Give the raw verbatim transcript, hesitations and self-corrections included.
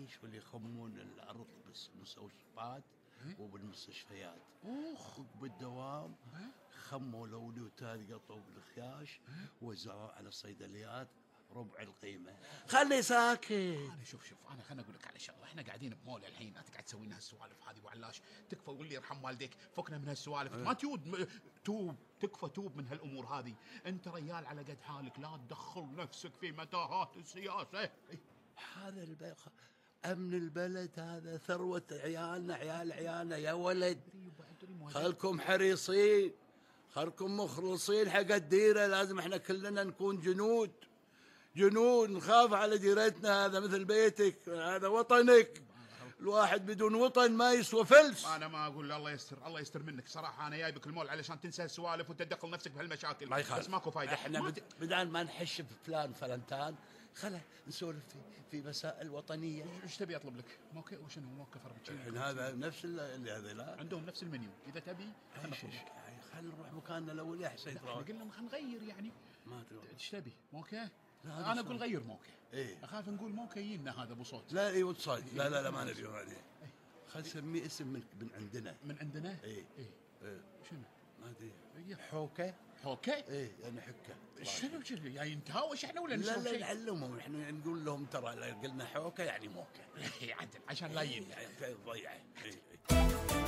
شو اللي يخمون الأرض بالمستوصفات وبالمستشفيات. أوخ بالدوام خموا لوليوتات قطوا بالخياش ووزعوه على الصيدليات ربع القيمة. خلي ساكت. أنا شوف شوف أنا خلنا أقول لك على شغلة، إحنا قاعدين بمول الحين، لا تقعد تسوي لنا هالسوالف هذه وعلاش. تكفى واللي يرحم والديك، فكنا من هالسوالف. ما تيود م... توب تكفى توب من هالأمور هذه. أنت ريال على قد حالك، لا تدخل نفسك في متاهات السياسة. هذا البلد أمن البلد، هذا ثروة عيالنا عيال عيالنا يا ولد. خلكم حريصين، خلكم مخلصين حق الديرة. لازم احنا كلنا نكون جنود جنود نخاف على ديرتنا. هذا مثل بيتك، هذا وطنك. الواحد بدون وطن ما يسوى فلس. انا ما اقول الله يستر الله يستر منك صراحه. انا جايبك المول علشان تنسى السوالف وتدخل نفسك بهالمشاكل، ما يخالف. بس ماكو فايده. احنا بد... بدال ما نحش بفلان فلنتان، خله نسولف في في مسائل وطنيه. ايش تبي اطلب لك؟ موكي وشنو موكا فربتشينو؟ هذا نفس اللي هذا لا عندهم نفس المنيو. اذا تبي خلينا نخرج، خلينا نروح مكاننا الاول احسن. قلنا خلينا نغير يعني. ما تروح. ايش تبي؟ موكا؟ انا اقول غير موكا. ايه؟ اخاف نقول موكا يجينا هذا ابو صوت. لا اي صوت. لا لا لا ما نبي هذه. خل نسميه اسم من, من عندنا. من عندنا؟ ايه ايه, إيه. شنو؟ ما ادري. حوكه. حوكه؟ ايه يعني حكه. شنو شنو يعني نتهاوش احنا ولا نسوي شيء؟ لا لا نعلمهم احنا نقول لهم ترى قلنا حوكه يعني موكه. عدل عشان لا يجي يعني ضيعه.